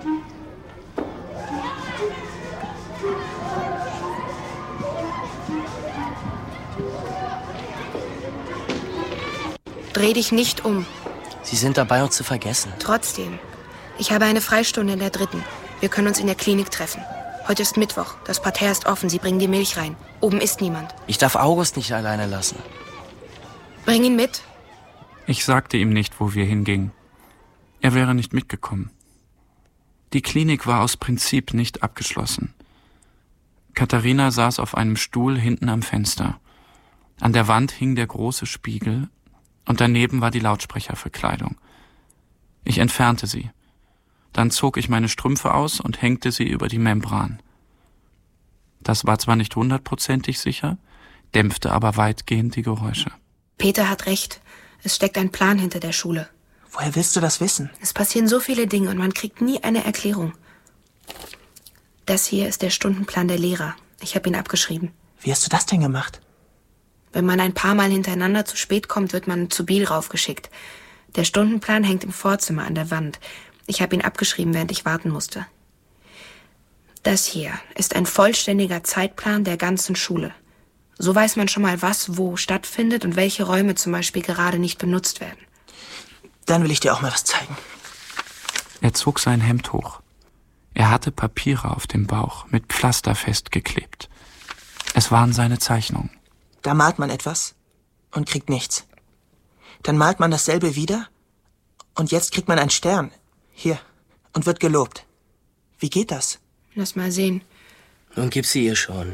Dreh dich nicht um. Sie sind dabei, uns zu vergessen. Trotzdem. Ich habe eine Freistunde in der 3. Wir können uns in der Klinik treffen. Heute ist Mittwoch. Das Parterre ist offen. Sie bringen die Milch rein. Oben ist niemand. Ich darf August nicht alleine lassen. Bring ihn mit. Ich sagte ihm nicht, wo wir hingingen. Er wäre nicht mitgekommen. Die Klinik war aus Prinzip nicht abgeschlossen. Katharina saß auf einem Stuhl hinten am Fenster. An der Wand hing der große Spiegel und daneben war die Lautsprecherverkleidung. Ich entfernte sie. Dann zog ich meine Strümpfe aus und hängte sie über die Membran. Das war zwar nicht 100%ig sicher, dämpfte aber weitgehend die Geräusche. Peter hat recht. Es steckt ein Plan hinter der Schule. Woher willst du das wissen? Es passieren so viele Dinge und man kriegt nie eine Erklärung. Das hier ist der Stundenplan der Lehrer. Ich habe ihn abgeschrieben. Wie hast du das denn gemacht? Wenn man ein paar Mal hintereinander zu spät kommt, wird man zu Biel raufgeschickt. Der Stundenplan hängt im Vorzimmer an der Wand. Ich habe ihn abgeschrieben, während ich warten musste. Das hier ist ein vollständiger Zeitplan der ganzen Schule. So weiß man schon mal, was wo stattfindet und welche Räume zum Beispiel gerade nicht benutzt werden. Dann will ich dir auch mal was zeigen. Er zog sein Hemd hoch. Er hatte Papiere auf dem Bauch mit Pflaster festgeklebt. Es waren seine Zeichnungen. Da malt man etwas und kriegt nichts. Dann malt man dasselbe wieder und jetzt kriegt man einen Stern. Hier. Und wird gelobt. Wie geht das? Lass mal sehen. Nun gib sie ihr schon.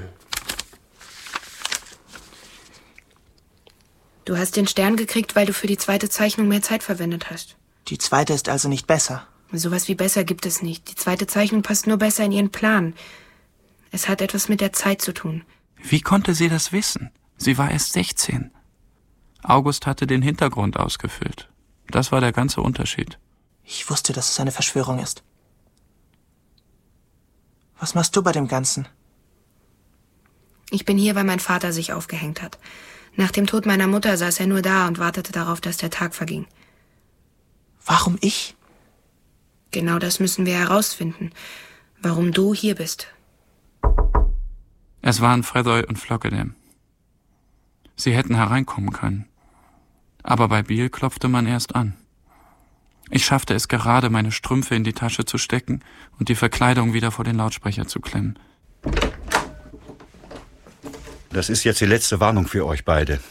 Du hast den Stern gekriegt, weil du für die 2. Zeichnung mehr Zeit verwendet hast. Die 2. ist also nicht besser. Sowas wie besser gibt es nicht. Die 2. Zeichnung passt nur besser in ihren Plan. Es hat etwas mit der Zeit zu tun. Wie konnte sie das wissen? Sie war erst 16. August hatte den Hintergrund ausgefüllt. Das war der ganze Unterschied. Ich wusste, dass es eine Verschwörung ist. Was machst du bei dem Ganzen? Ich bin hier, weil mein Vater sich aufgehängt hat. Nach dem Tod meiner Mutter saß er nur da und wartete darauf, dass der Tag verging. Warum ich? Genau das müssen wir herausfinden. Warum du hier bist. Es waren Freddoy und Flockedem. Sie hätten hereinkommen können. Aber bei Biel klopfte man erst an. Ich schaffte es gerade, meine Strümpfe in die Tasche zu stecken und die Verkleidung wieder vor den Lautsprecher zu klemmen. Das ist jetzt die letzte Warnung für euch beide.